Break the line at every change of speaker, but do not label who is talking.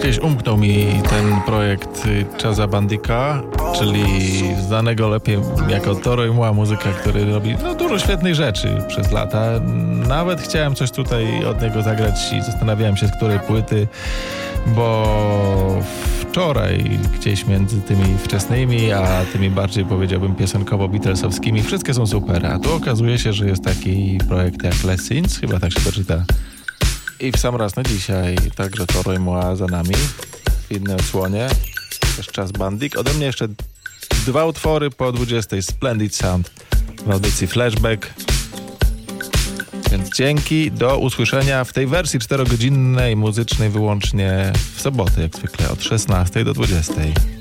Gdzieś umknął mi ten projekt Chaza Bandika, czyli znanego lepiej jako Toro i Moi muzyka, który robi dużo świetnych rzeczy przez lata. Nawet chciałem coś tutaj od niego zagrać i zastanawiałem się, z której płyty, bo wczoraj gdzieś między tymi wczesnymi, a tymi bardziej powiedziałbym piosenkowo-beatlesowskimi, wszystkie są super, a tu okazuje się, że jest taki projekt jak Lessons, chyba tak się to czyta. I w sam raz na dzisiaj także Toro i Moi za nami w innej odsłonie, też Chaz Bandik. Ode mnie jeszcze 2 utwory po 20. Splendid Sound w audycji Flashback. Więc dzięki, do usłyszenia w tej wersji 4-godzinnej, muzycznej wyłącznie w sobotę, jak zwykle od 16 do 20.